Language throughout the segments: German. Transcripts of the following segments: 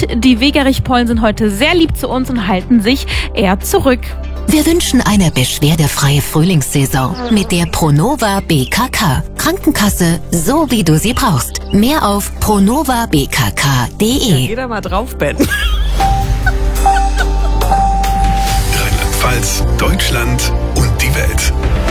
die Wegerich-Pollen sind heute sehr lieb zu uns und halten sich eher zurück. Wir wünschen eine beschwerdefreie Frühlingssaison mit der Pronova BKK. Krankenkasse, so wie du sie brauchst. Mehr auf pronovabkk.de. Ja, jeder mal drauf, Ben. Rheinland-Pfalz, Deutschland und die Welt.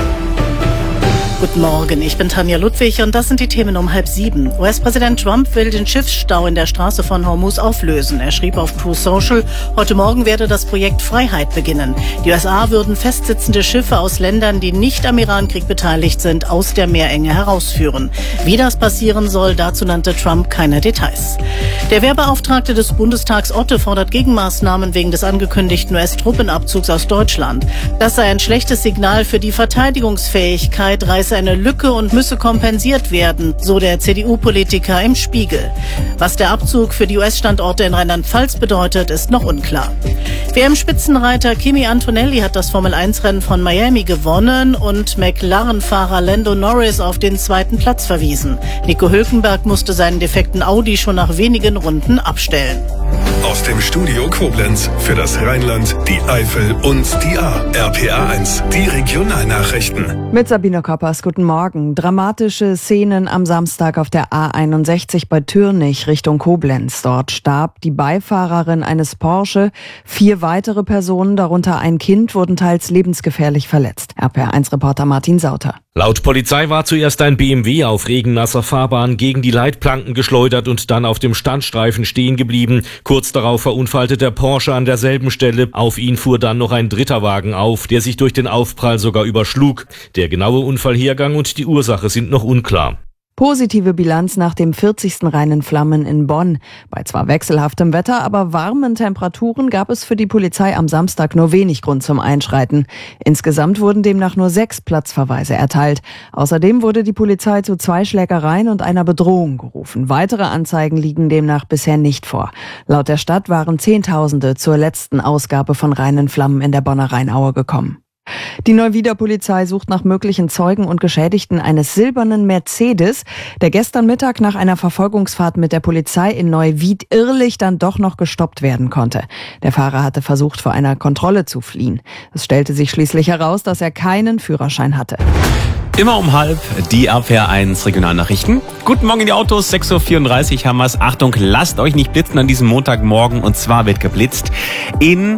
Guten Morgen, ich bin Tanja Ludwig und das sind die Themen um 6:30. US-Präsident Trump will den Schiffsstau in der Straße von Hormuz auflösen. Er schrieb auf Truth Social, heute Morgen werde das Projekt Freiheit beginnen. Die USA würden festsitzende Schiffe aus Ländern, die nicht am Irankrieg beteiligt sind, aus der Meerenge herausführen. Wie das passieren soll, dazu nannte Trump keine Details. Der Wehrbeauftragte des Bundestags Otte fordert Gegenmaßnahmen wegen des angekündigten US-Truppenabzugs aus Deutschland. Das sei ein schlechtes Signal für die Verteidigungsfähigkeit, reiße eine Lücke und müsse kompensiert werden, so der CDU-Politiker im Spiegel. Was der Abzug für die US-Standorte in Rheinland-Pfalz bedeutet, ist noch unklar. WM-Spitzenreiter Kimi Antonelli hat das Formel-1-Rennen von Miami gewonnen und McLaren-Fahrer Lando Norris auf den zweiten Platz verwiesen. Nico Hülkenberg musste seinen defekten Audi schon nach wenigen Runden abstellen. Aus dem Studio Koblenz für das Rheinland, die Eifel und die Ahr. RPA1, die Regionalnachrichten. Mit Sabine Koppers, guten Morgen. Dramatische Szenen am Samstag auf der A61 bei Türnich Richtung Koblenz. Dort starb die Beifahrerin eines Porsche. 4 weitere Personen, darunter ein Kind, wurden teils lebensgefährlich verletzt. RPA1-Reporter Martin Sauter. Laut Polizei war zuerst ein BMW auf regennasser Fahrbahn gegen die Leitplanken geschleudert und dann auf dem Standstreifen stehen geblieben. Kurz darauf verunfallte der Porsche an derselben Stelle. Auf ihn fuhr dann noch ein dritter Wagen auf, der sich durch den Aufprall sogar überschlug. Der genaue Unfallhergang und die Ursache sind noch unklar. Positive Bilanz nach dem 40. Reinen Flammen in Bonn. Bei zwar wechselhaftem Wetter, aber warmen Temperaturen gab es für die Polizei am Samstag nur wenig Grund zum Einschreiten. Insgesamt wurden demnach nur 6 Platzverweise erteilt. Außerdem wurde die Polizei zu 2 Schlägereien und einer Bedrohung gerufen. Weitere Anzeigen liegen demnach bisher nicht vor. Laut der Stadt waren Zehntausende zur letzten Ausgabe von Reinen Flammen in der Bonner Rheinaue gekommen. Die Neuwieder-Polizei sucht nach möglichen Zeugen und Geschädigten eines silbernen Mercedes, der gestern Mittag nach einer Verfolgungsfahrt mit der Polizei in Neuwied irrlich dann doch noch gestoppt werden konnte. Der Fahrer hatte versucht, vor einer Kontrolle zu fliehen. Es stellte sich schließlich heraus, dass er keinen Führerschein hatte. Immer um 6:30 die RPA1 Regionalnachrichten. Guten Morgen in die Autos, 6:34 Uhr haben wir's. Achtung, lasst euch nicht blitzen an diesem Montagmorgen. Und zwar wird geblitzt in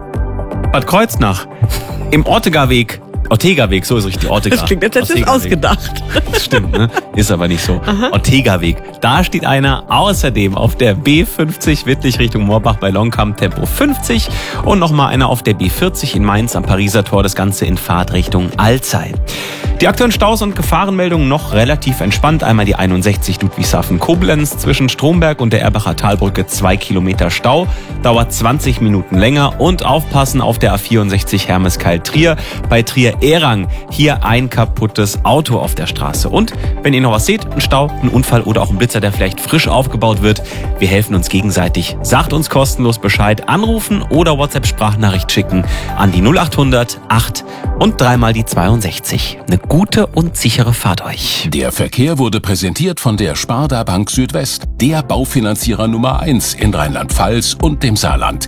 Bad Kreuznach. Im Ortegaweg, so ist richtig, Ortega. Das klingt, als hättest du es ausgedacht. Das stimmt, ne? Ist aber nicht so. Ortegaweg. Da steht einer. Außerdem auf der B50 Wittlich Richtung Moorbach bei Longkamp Tempo 50 und nochmal einer auf der B40 in Mainz am Pariser Tor. Das Ganze in Fahrtrichtung Alzey. Die aktuellen Staus und Gefahrenmeldungen noch relativ entspannt. Einmal die 61 Ludwigshafen-Koblenz zwischen Stromberg und der Erbacher Talbrücke 2 Kilometer Stau. Dauert 20 Minuten länger. Und aufpassen auf der A64 Hermeskeil-Trier bei Trier-Erang. Hier ein kaputtes Auto auf der Straße. Und wenn ihr noch was seht, ein Stau, ein Unfall oder auch ein Blitzer, der vielleicht frisch aufgebaut wird, wir helfen uns gegenseitig. Sagt uns kostenlos Bescheid, anrufen oder WhatsApp-Sprachnachricht schicken an die 0800 8 und 3 die 62. Eine gute und sichere Fahrt euch. Der Verkehr wurde präsentiert von der Sparda Bank Südwest, der Baufinanzierer Nummer 1 in Rheinland-Pfalz und dem Saarland.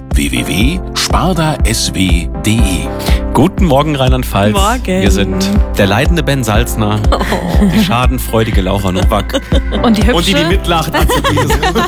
www.spardasw.de. Guten Morgen Rheinland-Pfalz. Morgen. Wir sind der leidende Ben Salzner, die schadenfreudige Laura Nowak Und die hübsche und die mitlacht.